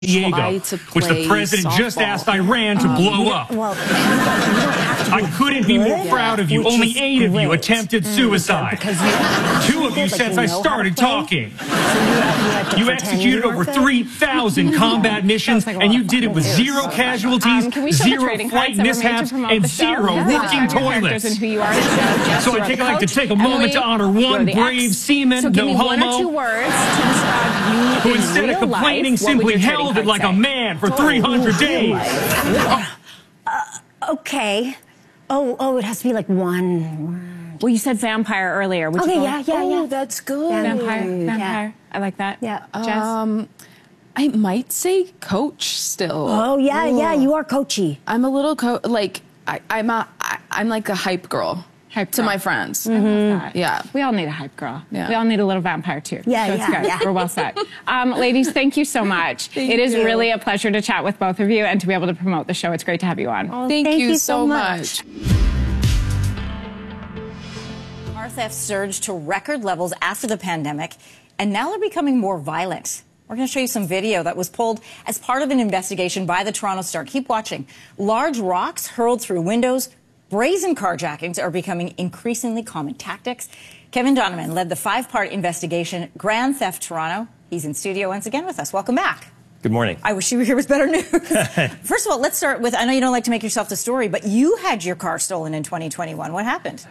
Diego, which the president just asked Iran to blow up. Well, you don't have to I couldn't be more proud of you. Only 8 of you attempted suicide. 2 of you since I started talking. You executed over 3,000 combat missions, and you did it with 0 casualties, 0 flight mishaps, and 0 working toilets. So I like to take a moment to honor one brave seaman, no homo, who instead of complaining simply held it like a man for 300 days. Okay. Oh, it has to be like one. Well, you said vampire earlier. Would Okay, you yeah. Oh, that's good. Vampire. Yeah. I like that. Yeah. Jess? I might say coach still. Oh, yeah, you are coachy. I'm a little I'm like a hype girl. To my friends. Yeah. We all need a hype girl. Yeah. We all need a little vampire too. Yeah, so it's good. We're well set. Ladies, thank you so much. It is really a pleasure to chat with both of you and to be able to promote the show. It's great to have you on. Oh, thank you so much. Car thefts surged to record levels after the pandemic, and now they're becoming more violent. We're going to show you some video that was pulled as part of an investigation by the Toronto Star. Keep watching. Large rocks hurled through windows. Brazen carjackings are becoming increasingly common tactics. Kevin Donovan led the 5-part investigation, Grand Theft Toronto. He's in studio once again with us. Welcome back. Good morning. I wish you were here with better news. First of all, let's start with, I know you don't like to make yourself the story, but you had your car stolen in 2021. What happened?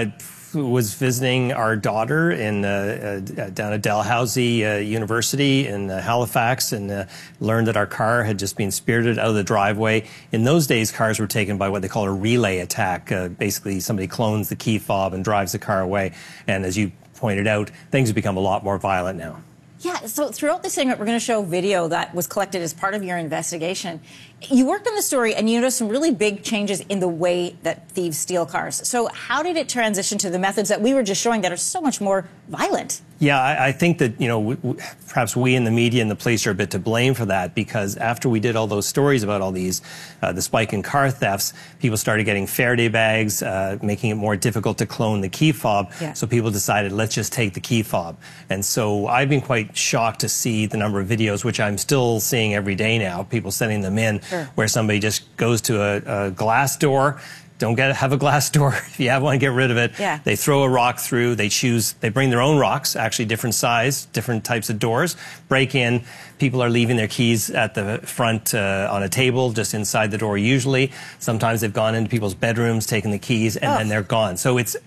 Was visiting our daughter in down at Dalhousie University in Halifax, and learned that our car had just been spirited out of the driveway. In those days, cars were taken by what they call a relay attack. Basically, somebody clones the key fob and drives the car away. And as you pointed out, things have become a lot more violent now. Yeah, so throughout this segment, we're going to show video that was collected as part of your investigation. You worked on the story and you noticed some really big changes in the way that thieves steal cars. So how did it transition to the methods that we were just showing that are so much more violent? Yeah, I think that, perhaps we in the media and the police are a bit to blame for that, because after we did all those stories about all these, the spike in car thefts, people started getting Faraday bags, making it more difficult to clone the key fob. Yeah. So people decided, let's just take the key fob. And so I've been quite shocked to see the number of videos, which I'm still seeing every day now, people sending them in, where somebody just goes to a glass door. Don't have a glass door. If you have one, get rid of it. Yeah. They throw a rock through. They bring their own rocks, actually different size, different types of doors, break in. People are leaving their keys at the front on a table, just inside the door usually. Sometimes they've gone into people's bedrooms, taken the keys, and then they're gone. So it's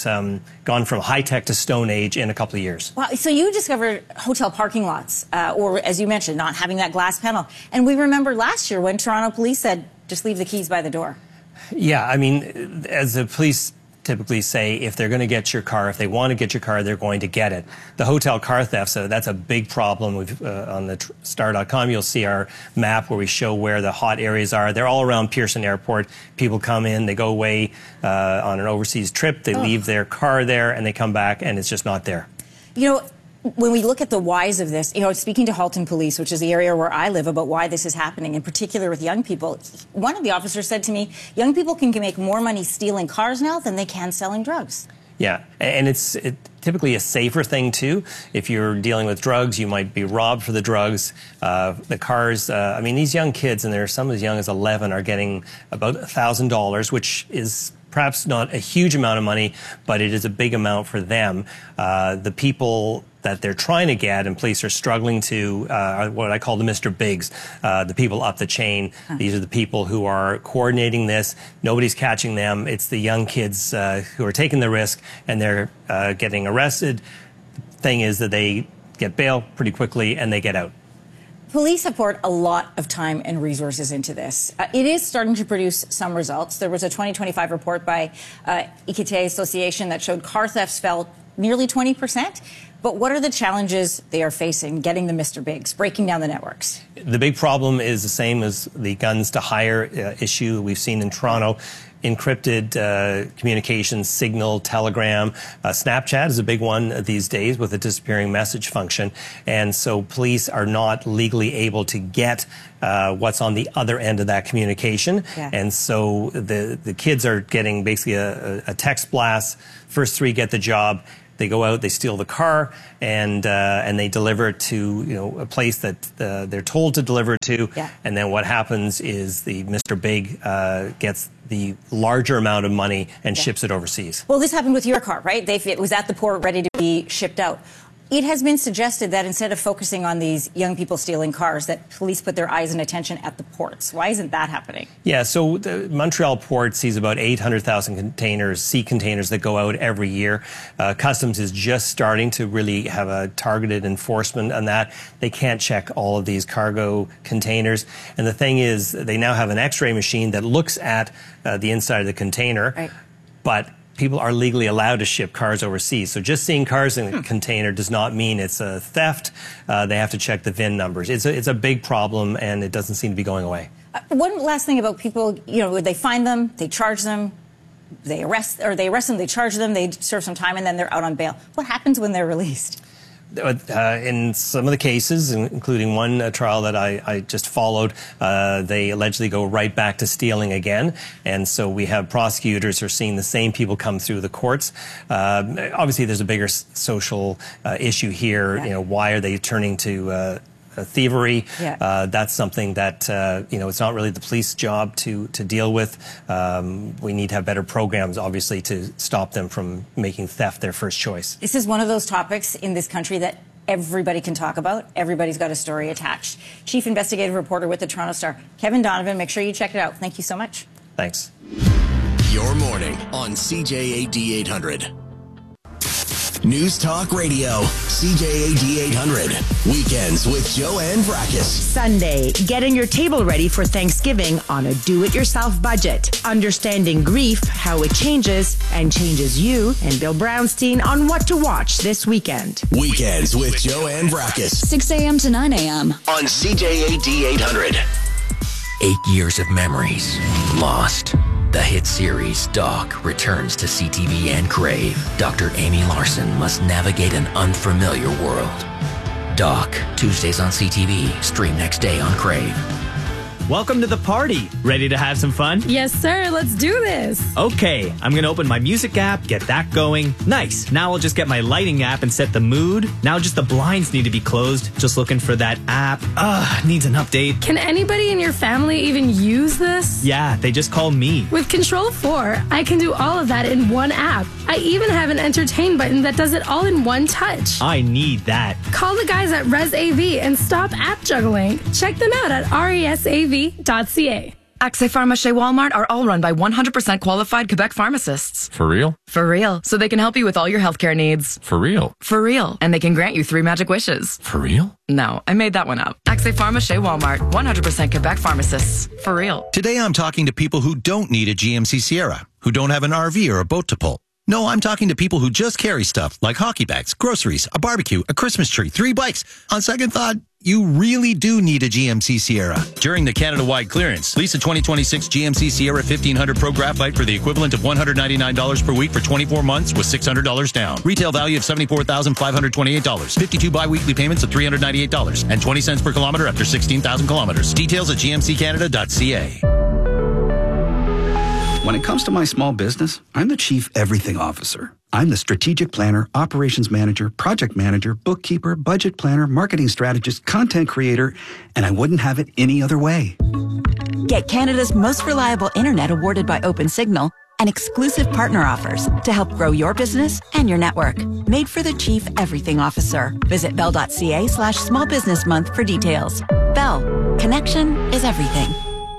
gone from high-tech to Stone Age in a couple of years. Wow, so you discovered hotel parking lots, or as you mentioned, not having that glass panel. And we remember last year when Toronto police said, just leave the keys by the door. Yeah, I mean, as the police typically say, if they're going to get your car, if they want to get your car, they're going to get it. The hotel car thefts, that's a big problem. On the star.com, you'll see our map where we show where the hot areas are. They're all around Pearson Airport. People come in, they go away on an overseas trip, they leave their car there, and they come back, and it's just not there. You know, when we look at the whys of this, speaking to Halton Police, which is the area where I live, about why this is happening, in particular with young people, one of the officers said to me, young people can make more money stealing cars now than they can selling drugs. Yeah, and it's typically a safer thing, too. If you're dealing with drugs, you might be robbed for the drugs. The cars, I mean, these young kids, and there are some as young as 11, are getting about $1,000, which is perhaps not a huge amount of money, but it is a big amount for them. The people that they're trying to get, and police are struggling to, are what I call the Mr. Bigs, the people up the chain. These are the people who are coordinating this. Nobody's catching them. It's the young kids who are taking the risk, and they're getting arrested. The thing is that they get bail pretty quickly, and they get out. Police have poured a lot of time and resources into this. It is starting to produce some results. There was a 2025 report by Equité Association that showed car thefts fell nearly 20%. But what are the challenges they are facing getting the Mr. Bigs, breaking down the networks? The big problem is the same as the guns to hire issue we've seen in Toronto. Encrypted communications, Signal, Telegram. Snapchat is a big one these days with a disappearing message function. And so police are not legally able to get what's on the other end of that communication. Yeah. And so the kids are getting basically a text blast. First 3 get the job. They go out, they steal the car, and they deliver it to a place that they're told to deliver it to. Yeah. And then what happens is the Mr. Big gets the larger amount of money and ships it overseas. Well, this happened with your car, right? It was at the port ready to be shipped out. It has been suggested that instead of focusing on these young people stealing cars, that police put their eyes and attention at the ports. Why isn't that happening? Yeah, so the Montreal port sees about 800,000 containers, sea containers that go out every year. Customs is just starting to really have a targeted enforcement on that. They can't check all of these cargo containers. And the thing is, they now have an X-ray machine that looks at the inside of the container, right. But people are legally allowed to ship cars overseas. So just seeing cars in a container does not mean it's a theft. They have to check the VIN numbers. It's a big problem, and it doesn't seem to be going away. One last thing about people, they find them, they charge them, they arrest them, they charge them, they serve some time, and then they're out on bail. What happens when they're released? In some of the cases, including one trial that I just followed, they allegedly go right back to stealing again. And so we have prosecutors who are seeing the same people come through the courts. Obviously, there's a bigger social issue here. Yeah. Why are they turning to thievery? Yeah. That's something that it's not really the police job to deal with. We need to have better programs, obviously, to stop them from making theft their first choice. This is one of those topics in this country that everybody can talk about. Everybody's got a story attached. Chief investigative reporter with the Toronto Star, Kevin Donovan. Make sure you check it out. Thank you so much. Thanks. Your morning on CJAD 800. News Talk Radio, CJAD 800. Weekends with Joanne Vrackus. Sunday, getting your table ready for Thanksgiving on a do-it-yourself budget. Understanding grief, how it changes, and changes you, and Bill Brownstein on what to watch this weekend. Weekends with Joanne Vrackus. 6 a.m. to 9 a.m. on CJAD 800. 8 years of memories lost. The hit series Doc returns to CTV and Crave. Dr. Amy Larson must navigate an unfamiliar world. Doc, Tuesdays on CTV, stream next day on Crave. Welcome to the party. Ready to have some fun? Yes, sir. Let's do this. Okay, I'm going to open my music app, get that going. Nice. Now I'll just get my lighting app and set the mood. Now just the blinds need to be closed. Just looking for that app. Needs an update. Can anybody in your family even use this? Yeah, they just call me. With Control 4, I can do all of that in one app. I even have an entertain button that does it all in one touch. I need that. Call the guys at ResAV and stop app juggling. Check them out at resav.ca. Accès Pharmacie Walmart are all run by 100% qualified Quebec pharmacists. For real? For real. So they can help you with all your healthcare needs. For real? For real. And they can grant you 3 magic wishes. For real? No, I made that one up. Accès Pharmacie Walmart, 100% Quebec pharmacists. For real. Today I'm talking to people who don't need a GMC Sierra, who don't have an RV or a boat to pull. No, I'm talking to people who just carry stuff like hockey bags, groceries, a barbecue, a Christmas tree, 3 bikes. On second thought, you really do need a GMC Sierra. During the Canada-wide clearance, lease a 2026 GMC Sierra 1500 Pro Graphite for the equivalent of $199 per week for 24 months with $600 down. Retail value of $74,528. 52 bi-weekly payments of $398 and 20 cents per kilometer after 16,000 kilometers. Details at gmccanada.ca. When it comes to my small business, I'm the Chief Everything Officer. I'm the strategic planner, operations manager, project manager, bookkeeper, budget planner, marketing strategist, content creator, and I wouldn't have it any other way. Get Canada's most reliable internet awarded by OpenSignal and exclusive partner offers to help grow your business and your network. Made for the Chief Everything Officer. Visit bell.ca/small business month for details. Bell. Connection is everything.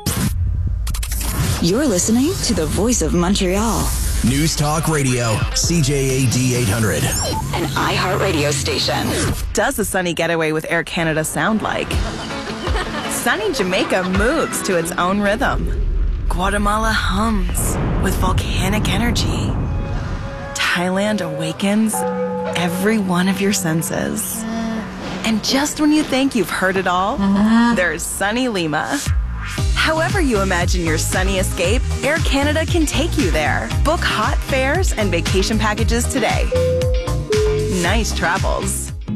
You're listening to the Voice of Montreal. News Talk Radio, CJAD 800. An iHeartRadio station. Does the sunny getaway with Air Canada sound like? Sunny Jamaica moves to its own rhythm. Guatemala hums with volcanic energy. Thailand awakens every one of your senses. And just when you think you've heard it all, there's sunny Lima. However you imagine your sunny escape, Air Canada can take you there. Book hot fares and vacation packages today. Nice travels.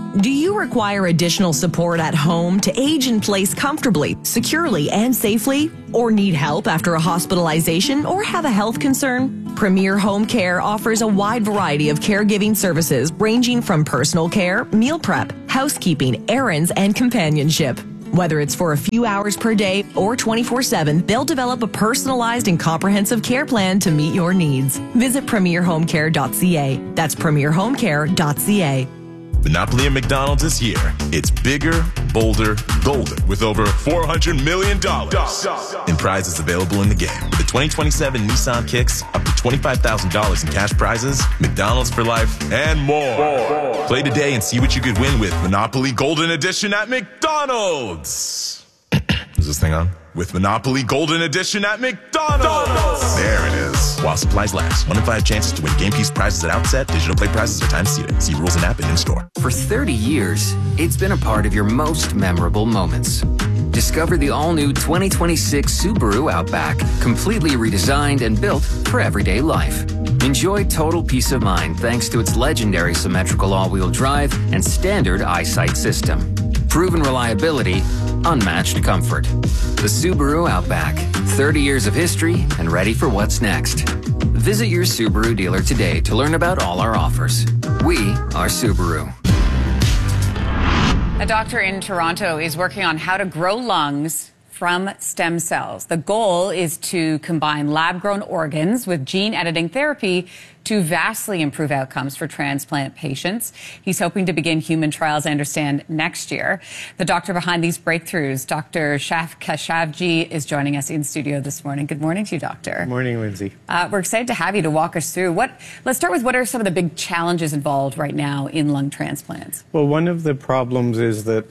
Do you require additional support at home to age in place comfortably, securely, and safely? Or need help after a hospitalization or have a health concern? Premier Home Care offers a wide variety of caregiving services ranging from personal care, meal prep, housekeeping, errands, and companionship. Whether it's for a few hours per day or 24/7, they'll develop a personalized and comprehensive care plan to meet your needs. Visit premierhomecare.ca. That's premierhomecare.ca. Monopoly at McDonald's is here. It's bigger, bolder, golden, with over $400 million in prizes available in the game. With the 2027 Nissan Kicks, up to $25,000 in cash prizes, McDonald's for life, and more. Play today and see what you could win with Monopoly Golden Edition at McDonald's. Is this thing on? With Monopoly Golden Edition at McDonald's. There it is. While supplies last. 1 in 5 chances to win game piece prizes at outset. Digital play prizes are time seated. See rules and app and in-store. For 30 years, it's been a part of your most memorable moments. Discover the all-new 2026 Subaru Outback, completely redesigned and built for everyday life. Enjoy total peace of mind thanks to its legendary symmetrical all-wheel drive and standard eyesight system. Proven reliability, unmatched comfort. The Subaru Outback, 30 years of history and ready for what's next. Visit your Subaru dealer today to learn about all our offers. We are Subaru. A doctor in Toronto is working on how to grow lungs from stem cells. The goal is to combine lab-grown organs with gene editing therapy to vastly improve outcomes for transplant patients. He's hoping to begin human trials, I understand, next year. The doctor behind these breakthroughs, Dr. Shaf Khashoggi, is joining us in studio this morning. Good morning to you, Doctor. Good morning, Lindsay. We're excited to have you to walk us through. Let's start with what are some of the big challenges involved right now in lung transplants? Well, one of the problems is that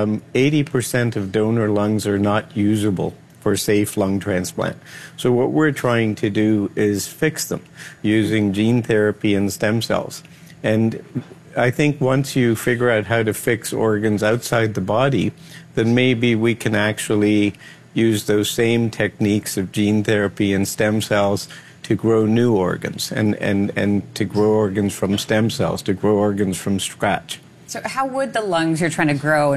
80% of donor lungs are not usable for safe lung transplant. So what we're trying to do is fix them using gene therapy and stem cells. And I think once you figure out how to fix organs outside the body, then maybe we can actually use those same techniques of gene therapy and stem cells to grow new organs and to grow organs from stem cells, to grow organs from scratch. So how would the lungs you're trying to grow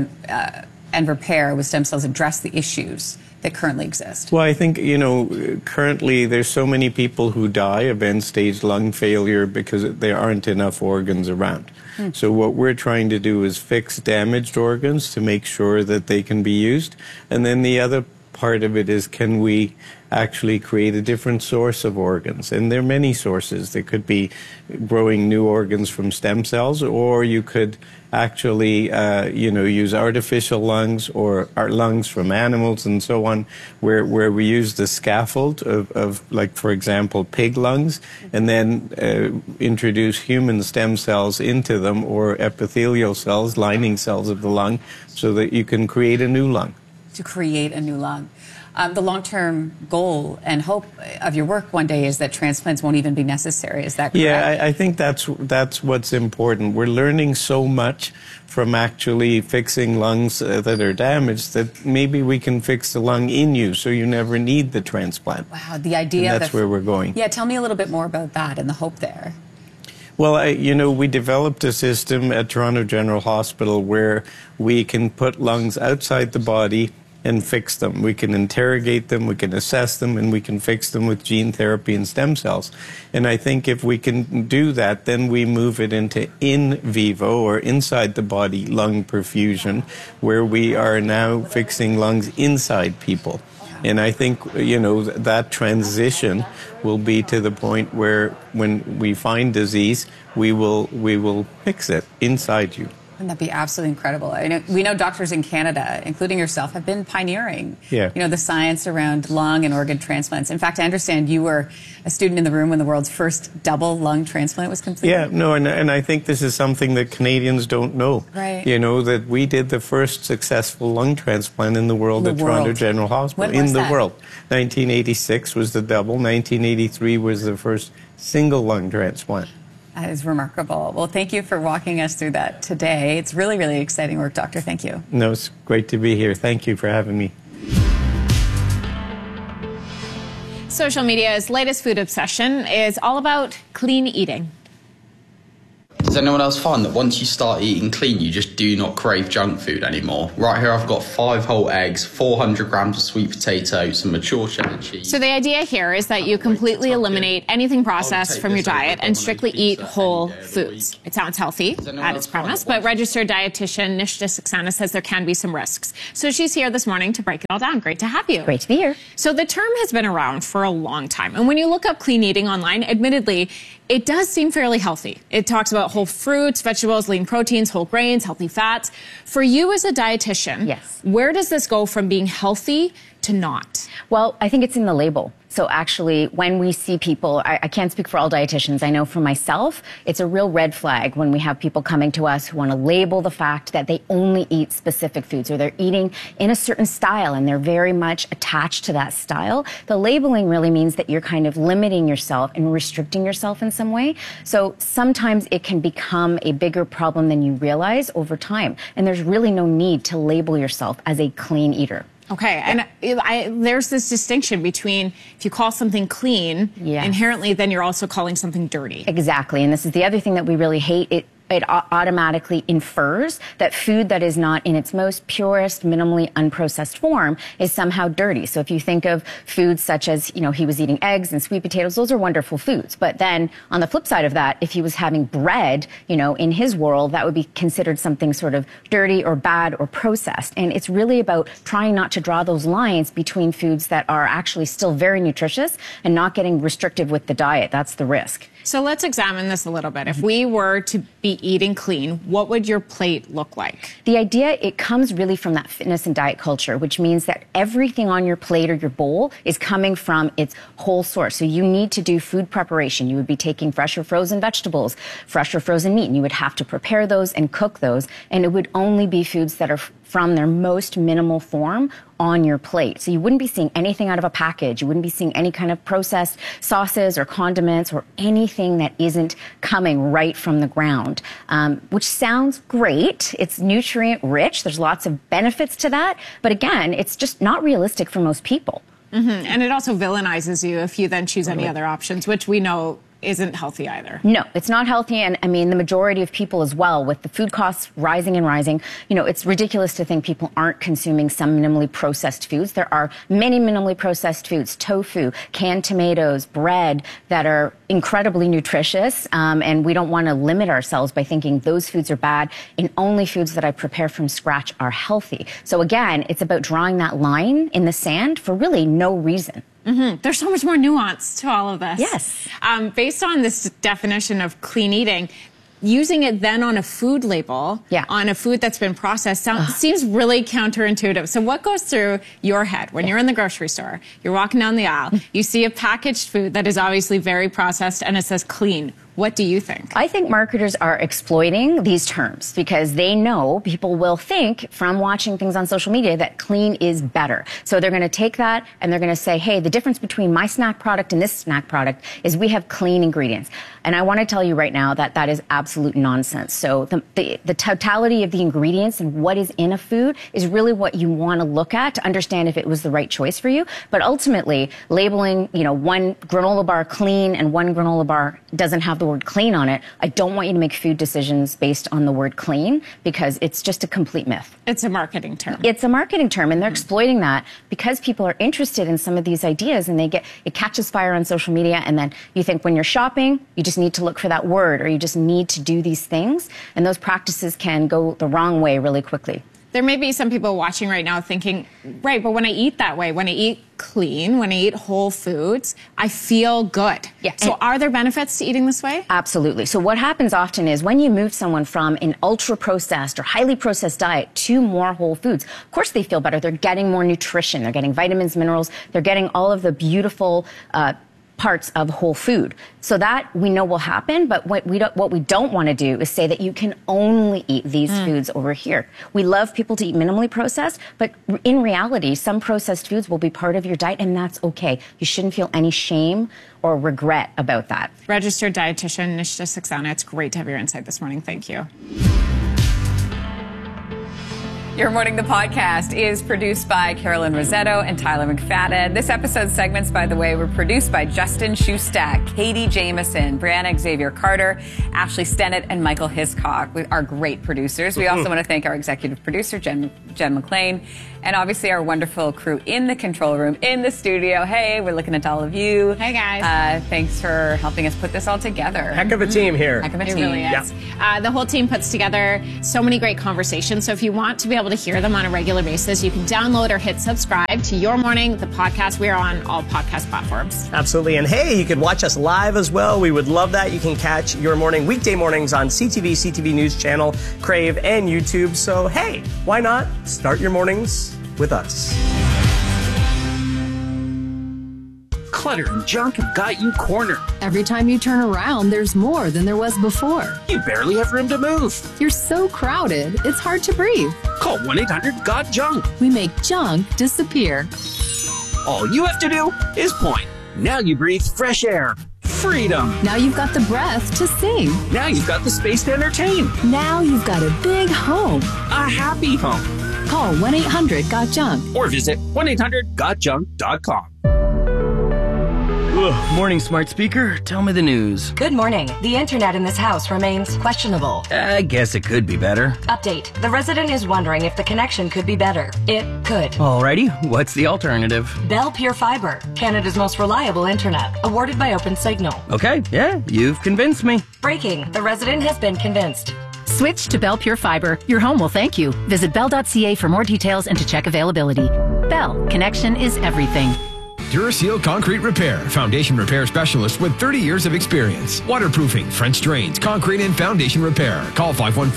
and repair with stem cells address the issues that currently exist? Well, I think, currently there's so many people who die of end-stage lung failure because there aren't enough organs around. So what we're trying to do is fix damaged organs to make sure that they can be used. And then the other part of it is, can we actually create a different source of organs? And there are many sources. There could be growing new organs from stem cells, or you could actually, use artificial lungs or lungs from animals and so on, where we use the scaffold of like, for example, pig lungs, and then introduce human stem cells into them, or epithelial cells, lining cells of the lung, so that you can create a new lung. To create a new lung. The long-term goal and hope of your work one day is that transplants won't even be necessary. Is that correct? Yeah, I think that's what's important. We're learning so much from actually fixing lungs that are damaged that maybe we can fix the lung in you so you never need the transplant. Wow, the idea. And that's where we're going. Yeah, tell me a little bit more about that and the hope there. Well, we developed a system at Toronto General Hospital where we can put lungs outside the body and fix them. We can interrogate them, we can assess them, and we can fix them with gene therapy and stem cells. And I think if we can do that, then we move it into in vivo, or inside the body lung perfusion, where we are now fixing lungs inside people. And I think, that transition will be to the point where when we find disease, we will fix it inside you. Wouldn't that be absolutely incredible? We know doctors in Canada, including yourself, have been pioneering, the science around lung and organ transplants. In fact, I understand you were a student in the room when the world's first double lung transplant was completed. Yeah, no, and I think this is something that Canadians don't know. Right. That we did the first successful lung transplant in the world at Toronto General Hospital. When was the that? world. 1986 was the double. 1983 was the first single lung transplant. That is remarkable. Well, thank you for walking us through that today. It's really, really exciting work, Doctor. Thank you. No, it's great to be here. Thank you for having me. Social media's latest food obsession is all about clean eating. Does anyone else find that once you start eating clean, you just do not crave junk food anymore? Right here, I've got 5 whole eggs, 400 grams of sweet potato, some mature cheddar cheese. So the idea here is that you completely eliminate anything processed from your diet and strictly eat whole foods. It sounds healthy at its premise, but registered dietitian Nishta Saxena says there can be some risks. So she's here this morning to break it all down. Great to have you. Great to be here. So the term has been around for a long time. And when you look up clean eating online, admittedly, it does seem fairly healthy. It talks about whole fruits, vegetables, lean proteins, whole grains, healthy fats. For you as a dietitian, yes, where does this go from being healthy to not? Well, I think it's in the label. So actually, when we see people, I can't speak for all dietitians. I know for myself, it's a real red flag when we have people coming to us who want to label the fact that they only eat specific foods or they're eating in a certain style and they're very much attached to that style. The labeling really means that you're kind of limiting yourself and restricting yourself in some way. So sometimes it can become a bigger problem than you realize over time. And there's really no need to label yourself as a clean eater. Okay, and there's this distinction between if you call something clean, inherently then you're also calling something dirty. Exactly, and this is the other thing that we really hate. It automatically infers that food that is not in its most purest, minimally unprocessed form is somehow dirty. So if you think of foods such as, he was eating eggs and sweet potatoes, those are wonderful foods. But then on the flip side of that, if he was having bread, in his world, that would be considered something sort of dirty or bad or processed. And it's really about trying not to draw those lines between foods that are actually still very nutritious and not getting restrictive with the diet. That's the risk. So let's examine this a little bit. If we were to be eating clean, what would your plate look like? The idea, it comes really from that fitness and diet culture, which means that everything on your plate or your bowl is coming from its whole source. So you need to do food preparation. You would be taking fresh or frozen vegetables, fresh or frozen meat, and you would have to prepare those and cook those. And it would only be foods that are from their most minimal form on your plate. So you wouldn't be seeing anything out of a package. You wouldn't be seeing any kind of processed sauces or condiments or anything that isn't coming right from the ground, which sounds great. It's nutrient rich. There's lots of benefits to that. But again, it's just not realistic for most people. Mm-hmm. And it also villainizes you if you then choose any other options, which we know isn't healthy either. No, it's not healthy. And I mean, the majority of people as well, with the food costs rising and rising, it's ridiculous to think people aren't consuming some minimally processed foods. There are many minimally processed foods, tofu, canned tomatoes, bread, that are incredibly nutritious. And we don't want to limit ourselves by thinking those foods are bad and only foods that I prepare from scratch are healthy. So again, it's about drawing that line in the sand for really no reason. Mm-hmm. There's so much more nuance to all of this. Yes. Based on this definition of clean eating, using it then on a food label, on a food that's been processed, seems really counterintuitive. So what goes through your head when you're in the grocery store, you're walking down the aisle, you see a packaged food that is obviously very processed and it says clean? What do you think? I think marketers are exploiting these terms because they know people will think from watching things on social media that clean is better. So they're going to take that and they're going to say, hey, the difference between my snack product and this snack product is we have clean ingredients. And I want to tell you right now that that is absolute nonsense. So the totality of the ingredients and what is in a food is really what you want to look at to understand if it was the right choice for you. But ultimately, labeling, one granola bar clean and one granola bar doesn't have the word clean on it. I don't want you to make food decisions based on the word clean because it's just a complete myth. It's a marketing term. It's a marketing term, and they're exploiting that because people are interested in some of these ideas, and it catches fire on social media, and then you think when you're shopping, you just need to look for that word, or you just need to do these things, and those practices can go the wrong way really quickly. There may be some people watching right now thinking, right, but when I eat that way, when I eat clean, when I eat whole foods, I feel good. Yeah. So are there benefits to eating this way? Absolutely. So what happens often is when you move someone from an ultra-processed or highly processed diet to more whole foods, of course they feel better. They're getting more nutrition. They're getting vitamins, minerals. They're getting all of the beautiful parts of whole food. So that we know will happen, but what we don't want to do is say that you can only eat these foods over here. We love people to eat minimally processed, but in reality, some processed foods will be part of your diet, and that's okay. You shouldn't feel any shame or regret about that. Registered dietitian Nishta Saxena, it's great to have your insight this morning. Thank you. Your Morning, the podcast, is produced by Carolyn Rosetto and Tyler McFadden. This episode's segments, by the way, were produced by Justin Shustak, Katie Jameson, Brianna Xavier Carter, Ashley Stennett, and Michael Hiscock, our great producers. We also want to thank our executive producer, Jen McLean, and obviously our wonderful crew in the control room, in the studio. Hey, we're looking at all of you. Hey, guys. Thanks for helping us put this all together. Heck of a team here. Heck of a team. It really is. Yeah. The whole team puts together so many great conversations. So if you want to be able to hear them on a regular basis, you can download or hit subscribe to Your Morning, the podcast. We are on all podcast platforms. Absolutely. And hey, you could watch us live as well. We would love that. You can catch Your Morning weekday mornings on CTV, CTV News Channel, Crave, and YouTube. So hey, why not start your mornings with us? Clutter and junk have got you cornered. Every time you turn around, there's more than there was before. You barely have room to move. You're so crowded, it's hard to breathe. Call 1-800-GOT-JUNK. We make junk disappear. All you have to do is point. Now you breathe fresh air. Freedom. Now you've got the breath to sing. Now you've got the space to entertain. Now you've got a big home. A happy home. Call 1-800-GOT-JUNK. Or visit 1-800-GOTJUNK.com. Morning, smart speaker. Tell me the news. Good morning. The internet in this house remains questionable. I guess it could be better. Update. The resident is wondering if the connection could be better. It could. Alrighty, what's the alternative? Bell Pure Fiber, Canada's most reliable internet, awarded by OpenSignal. Okay, yeah, you've convinced me. Breaking. The resident has been convinced. Switch to Bell Pure Fiber. Your home will thank you. Visit bell.ca for more details and to check availability. Bell. Connection is everything. Duraseal Concrete Repair, foundation repair specialist with 30 years of experience. Waterproofing, French drains, concrete and foundation repair. Call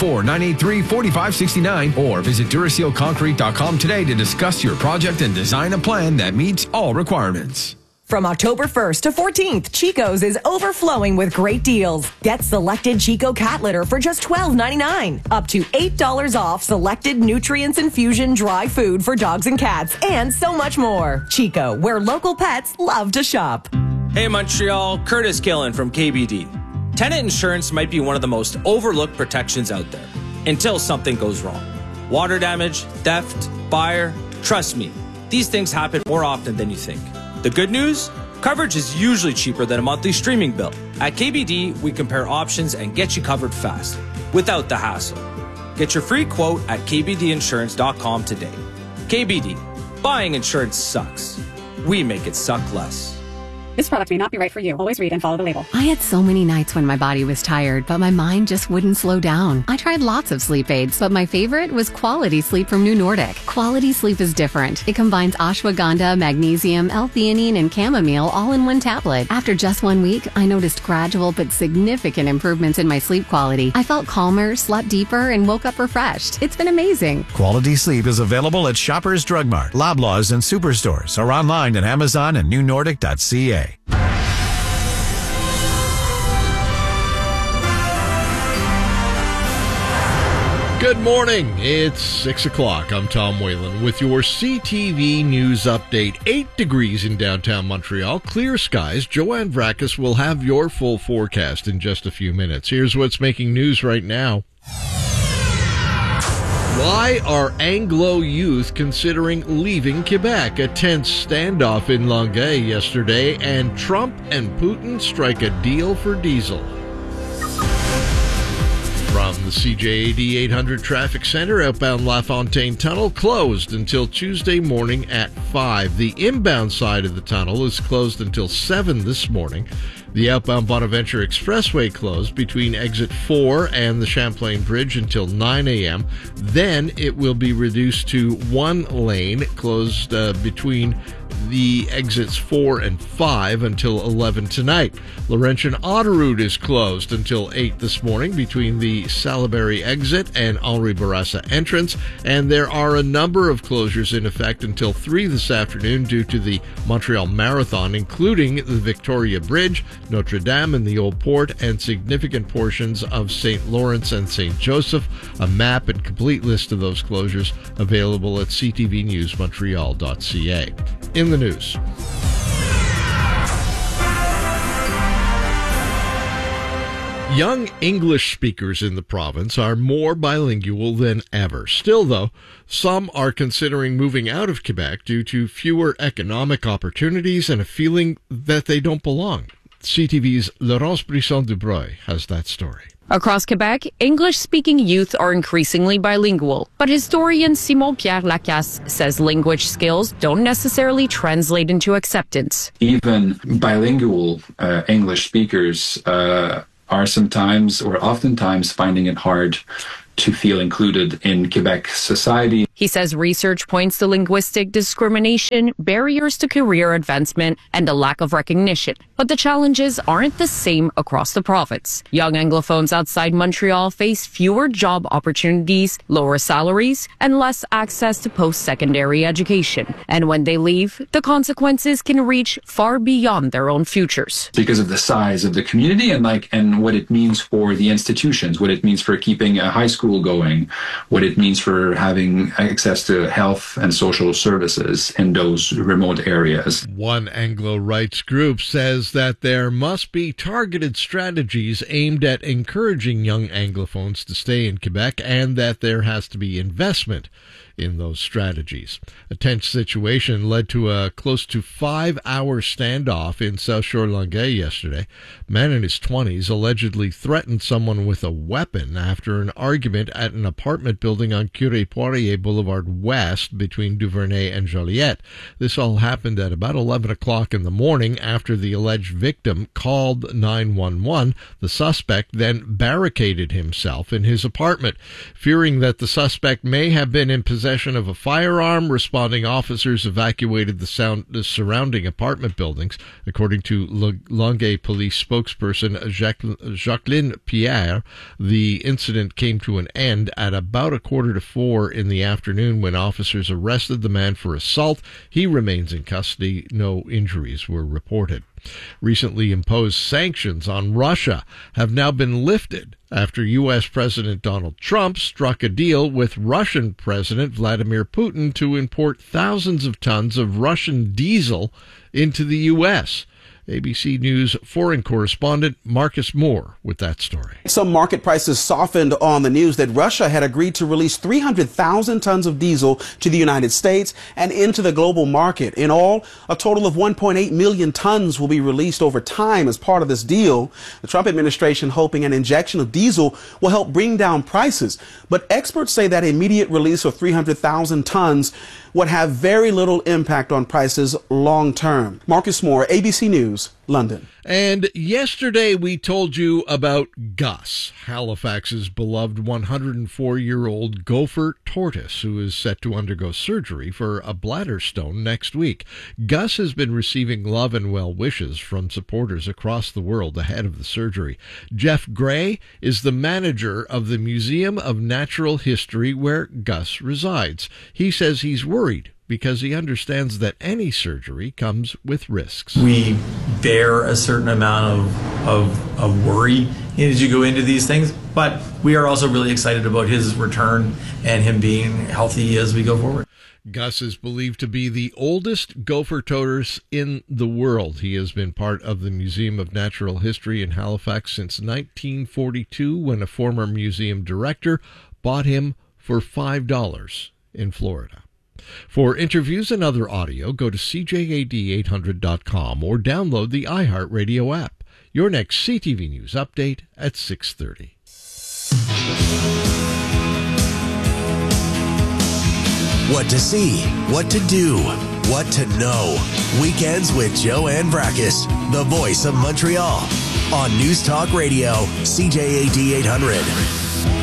514-983-4569 or visit DurasealConcrete.com today to discuss your project and design a plan that meets all requirements. From October 1st to 14th, Chico's is overflowing with great deals. Get selected Chico cat litter for just $12.99. Up to $8 off selected nutrients infusion dry food for dogs and cats, and so much more. Chico, where local pets love to shop. Hey Montreal, Curtis Killen from KBD. Tenant insurance might be one of the most overlooked protections out there, until something goes wrong. Water damage, theft, fire, trust me, these things happen more often than you think. The good news? Coverage is usually cheaper than a monthly streaming bill. At KBD, we compare options and get you covered fast, without the hassle. Get your free quote at kbdinsurance.com today. KBD, buying insurance sucks. We make it suck less. This product may not be right for you. Always read and follow the label. I had so many nights when my body was tired, but my mind just wouldn't slow down. I tried lots of sleep aids, but my favorite was Quality Sleep from New Nordic. Quality Sleep is different. It combines ashwagandha, magnesium, L-theanine, and chamomile all in one tablet. After just 1 week, I noticed gradual but significant improvements in my sleep quality. I felt calmer, slept deeper, and woke up refreshed. It's been amazing. Quality Sleep is available at Shoppers Drug Mart, Loblaws, and Superstores, or online at Amazon and newnordic.ca. Good morning. It's 6 o'clock. I'm Tom Whalen with your CTV News Update. 8 degrees in downtown Montreal. Clear skies. Joanne Vracus will have your full forecast in just a few minutes. Here's what's making news right now. Why are Anglo youth considering leaving Quebec? A tense standoff in Longueuil yesterday, and Trump and Putin strike a deal for diesel. From the CJAD 800 Traffic Center, outbound LaFontaine Tunnel closed until Tuesday morning at 5. The inbound side of the tunnel is closed until 7 this morning. The outbound Bonaventure Expressway closed between exit 4 and the Champlain Bridge until 9 a.m. Then it will be reduced to one lane, closed between the exits 4 and 5 until 11 tonight. Laurentian Autoroute is closed until 8 this morning between the Salaberry exit and Henri Bourassa entrance, and there are a number of closures in effect until 3 this afternoon due to the Montreal Marathon, including the Victoria Bridge, Notre Dame and the Old Port, and significant portions of St. Lawrence and St. Joseph. A map and complete list of those closures available at ctvnewsmontreal.ca. In the news. Young English speakers in the province are more bilingual than ever. Still, though, some are considering moving out of Quebec due to fewer economic opportunities and a feeling that they don't belong. CTV's Laurence Brisson-Dubreuil has that story. Across Quebec, English-speaking youth are increasingly bilingual, but historian Simon-Pierre Lacasse says language skills don't necessarily translate into acceptance. Even bilingual English speakers are sometimes or oftentimes finding it hard to feel included in Quebec society. He says research points to linguistic discrimination, barriers to career advancement, and a lack of recognition. But the challenges aren't the same across the province. Young Anglophones outside Montreal face fewer job opportunities, lower salaries, and less access to post-secondary education. And when they leave, the consequences can reach far beyond their own futures. Because of the size of the community and what it means for the institutions, what it means for keeping a high school going, what it means for having access to health and social services in those remote areas. One Anglo rights group says that there must be targeted strategies aimed at encouraging young Anglophones to stay in Quebec, and that there has to be investment in those strategies. A tense situation led to a close to 5-hour standoff in South Shore Longueuil yesterday. A man in his 20s allegedly threatened someone with a weapon after an argument at an apartment building on Curie-Poirier Boulevard West between Duvernay and Joliette. This all happened at about 11 o'clock in the morning after the alleged victim called 911. The suspect then barricaded himself in his apartment. Fearing that the suspect may have been in possession of a firearm, responding officers evacuated the surrounding apartment buildings. According to Longueuil police spokesperson Jacqueline Pierre, the incident came to an end at about 3:45 in the afternoon when officers arrested the man for assault. He remains in custody. No injuries were reported. Recently imposed sanctions on Russia have now been lifted after U.S. President Donald Trump struck a deal with Russian President Vladimir Putin to import thousands of tons of Russian diesel into the U.S. ABC News foreign correspondent Marcus Moore with that story. Some market prices softened on the news that Russia had agreed to release 300,000 tons of diesel to the United States and into the global market. In all, a total of 1.8 million tons will be released over time as part of this deal. The Trump administration hoping an injection of diesel will help bring down prices. But experts say that immediate release of 300,000 tons would have very little impact on prices long term. Marcus Moore, ABC News, London. And yesterday we told you about Gus, Halifax's beloved 104-year-old gopher tortoise who is set to undergo surgery for a bladder stone next week. Gus has been receiving love and well wishes from supporters across the world ahead of the surgery. Jeff Gray is the manager of the Museum of Natural History where Gus resides. He says he's worried because he understands that any surgery comes with risks. We bear a certain amount of worry as you go into these things, but we are also really excited about his return and him being healthy as we go forward. Gus is believed to be the oldest gopher tortoise in the world. He has been part of the Museum of Natural History in Halifax since 1942 when a former museum director bought him for $5 in Florida. For interviews and other audio, go to CJAD800.com or download the iHeartRadio app. Your next CTV News update at 6:30. What to see, what to do, what to know. Weekends with Joanne Brakis, the voice of Montreal. On News Talk Radio, CJAD 800.